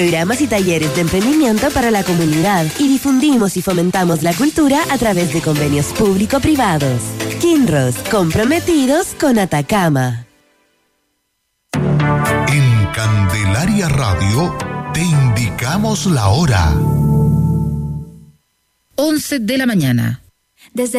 Programas y talleres de emprendimiento para la comunidad y difundimos y fomentamos la cultura a través de convenios público-privados. Kinross, comprometidos con Atacama. En Candelaria Radio te indicamos la hora. 11 de la mañana. Desde